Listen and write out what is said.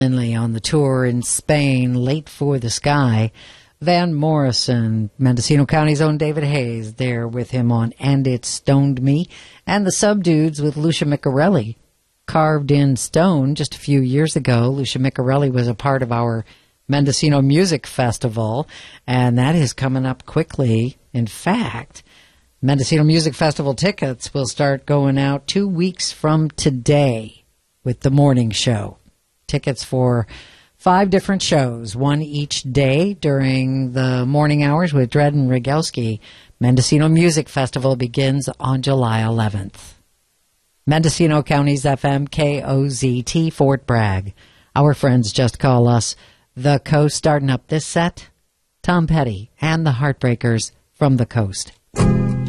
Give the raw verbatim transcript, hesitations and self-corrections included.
On the tour in Spain, Late for the Sky. Van Morrison, Mendocino County's own David Hayes, there with him on And It Stoned Me. And the Subdudes with Lucia Miccarelli, Carved in Stone. Just a few years ago, Lucia Miccarelli was a part of our Mendocino Music Festival, and that is coming up quickly. In fact, Mendocino Music Festival tickets will start going out two weeks from today with the morning show. Tickets for five different shows, one each day during the morning hours with Dred and Rogalski. Mendocino Music Festival begins on July eleventh. Mendocino County's F M K O Z T, Fort Bragg. Our friends just call us The Coast. Starting up this set, Tom Petty and the Heartbreakers from the Coast.